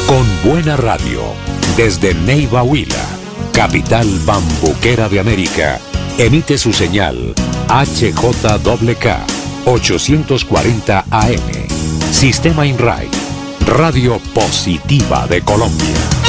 Con buena radio, desde Neiva Huila, capital bambuquera de América, emite su señal HJKK 840 AM. Sistema INRAI, Radio Positiva de Colombia.